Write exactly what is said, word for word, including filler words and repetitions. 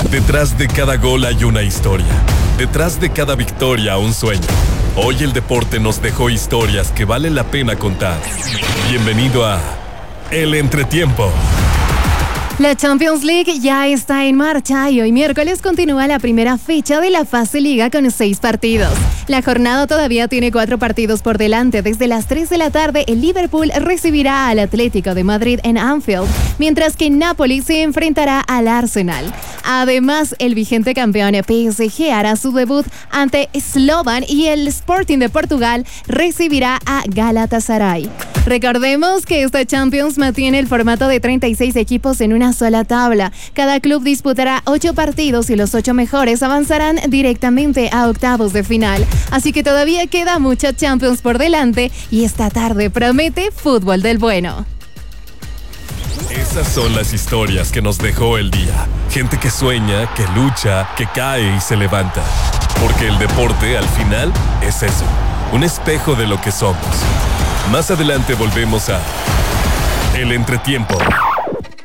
Detrás de cada gol hay una historia. Detrás de cada victoria un sueño. Hoy el deporte nos dejó historias que vale la pena contar. Bienvenido a El Entretiempo. La Champions League ya está en marcha y hoy miércoles continúa la primera fecha de la fase Liga con seis partidos. La jornada todavía tiene cuatro partidos por delante. Desde las tres de la tarde, el Liverpool recibirá al Atlético de Madrid en Anfield, mientras que Napoli se enfrentará al Arsenal. Además, el vigente campeón P S G hará su debut ante Slovan y el Sporting de Portugal recibirá a Galatasaray. Recordemos que esta Champions mantiene el formato de treinta y seis equipos en una sola tabla. Cada club disputará ocho partidos y los ocho mejores avanzarán directamente a octavos de final. Así que todavía queda mucha Champions por delante y esta tarde promete fútbol del bueno. Esas son las historias que nos dejó el día. Gente que sueña, que lucha, que cae y se levanta. Porque el deporte, al final, es eso. Un espejo de lo que somos. Más adelante volvemos a El Entretiempo.